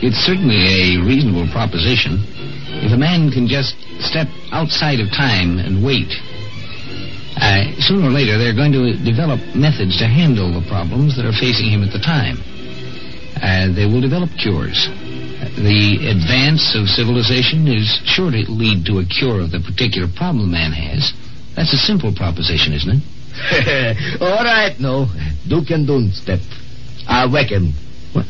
It's certainly a reasonable proposition. If a man can just step outside of time and wait, sooner or later they're going to develop methods to handle the problems that are facing him at the time. They will develop cures. The advance of civilization is sure to lead to a cure of the particular problem man has. That's a simple proposition, isn't it? All right, no. Do can do, Step. I reckon. What?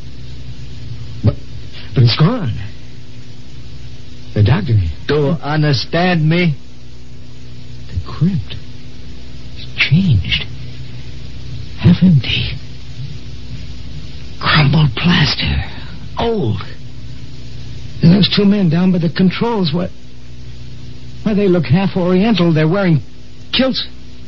But it's gone. The doctor. To understand me? The crypt. It's changed. Half empty. Crumbled plaster. Old. And those two men down by the controls, why, they look half oriental. They're wearing kilts.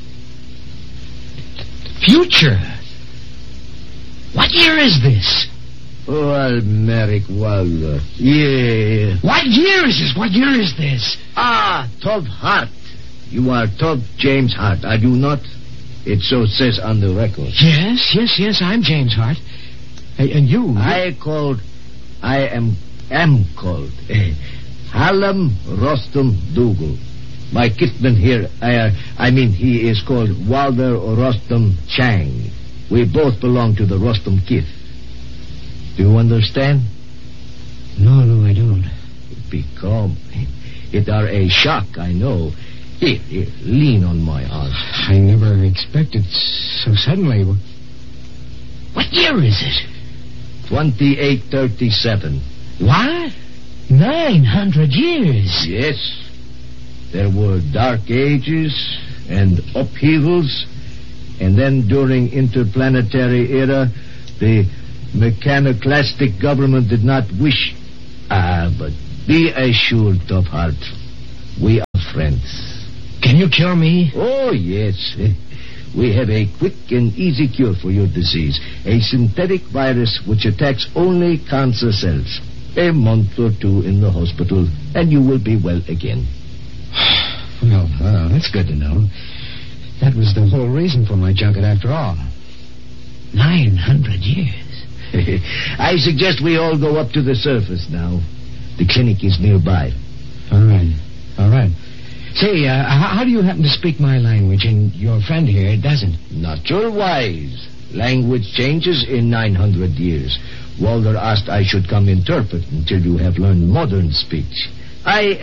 Future. What year is this? Well, Merrick Wilder. Yeah. What year is this? What year is this? Todd Hart. You are Todd James Hart, are you not? It so says on the record. Yes, I'm James Hart. And you? I am called Hallam Rostam Dougal. My kinsman here, he is called Walter Rostam Chang. We both belong to the Rostam kith. Do you understand? No, I don't. Be calm. It are a shock, I know. Here, lean on my arm. I never expected so suddenly. What year is it? 2837. What? 900 years. Yes. There were dark ages and upheavals, and then during interplanetary era, the mechaniclastic government did not wish. But be assured, Top Heart, we are friends. Can you cure me? Oh, yes. We have a quick and easy cure for your disease. A synthetic virus which attacks only cancer cells. A month or two in the hospital, and you will be well again. Well, that's good to know. That was the whole reason for my junket after all. 900 years. I suggest we all go up to the surface now. The clinic is nearby. All right. Say, how do you happen to speak my language, and your friend here doesn't? Natural-wise. Language changes in 900 years. Walter asked I should come interpret until you have learned modern speech. I